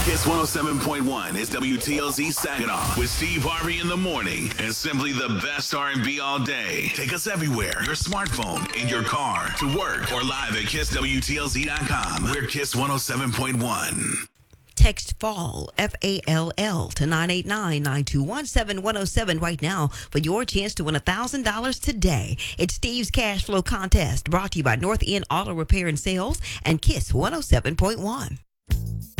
Kiss 107.1 is WTLZ Saginaw with Steve Harvey in the morning and simply the best R&B all day. Take us everywhere. Your smartphone, in your car, to work, or live at KissWTLZ.com. We're Kiss 107.1. Text FALL, FALL, to 989-921-7107 right now for your chance to win $1,000 today. It's Steve's Cash Flow Contest, brought to you by North End Auto Repair and Sales and Kiss 107.1.